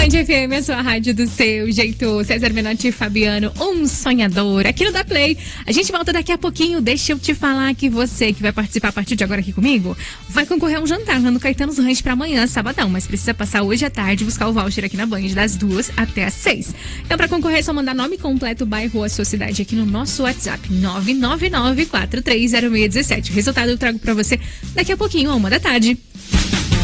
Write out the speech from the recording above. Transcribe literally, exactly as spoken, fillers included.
Band F M, a sua rádio do seu jeito. César Menotti e Fabiano, um sonhador. Aqui no Da Play. A gente volta daqui a pouquinho. Deixa eu te falar que você que vai participar a partir de agora aqui comigo vai concorrer a um jantar lá no Caetano's Ranch pra amanhã, sabadão. Mas precisa passar hoje à tarde e buscar o voucher aqui na Band das duas até as seis. Então, pra concorrer, é só mandar nome completo, bairro, a sua cidade aqui no nosso WhatsApp nove nove nove, quatro três zero seis um sete. O resultado eu trago pra você daqui a pouquinho, a uma da tarde.